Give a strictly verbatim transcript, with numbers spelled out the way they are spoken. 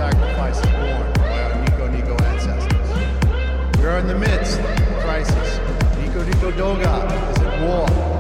sacrifices borne by our Nico Nico ancestors. We are in the midst of a crisis. Nico Nico Doga is at war.